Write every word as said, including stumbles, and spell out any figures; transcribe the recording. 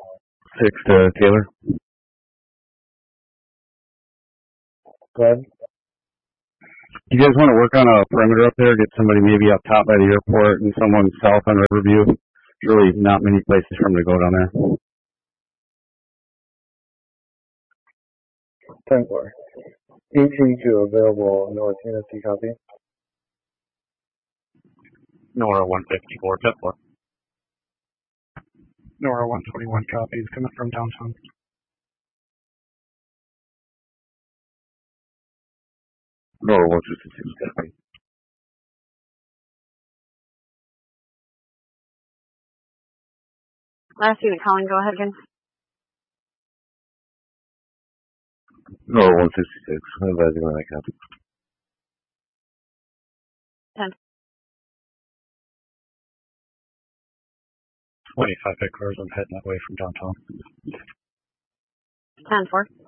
Six to Taylor. Go ahead. You guys want to work on a perimeter up there? Get somebody maybe up top by the airport and someone south on Riverview. There's really not many places for them to go down there. ten four. E G two available, North Tennessee copy. Nora one fifty-four, ten four. Nora one twenty-one copies coming from downtown. Nora one fifty-six copy. Last unit calling, go ahead again. Nora one fifty-six. I'm advising on that copy. ten. twenty-five hit cars, I'm heading that way from downtown. ten four.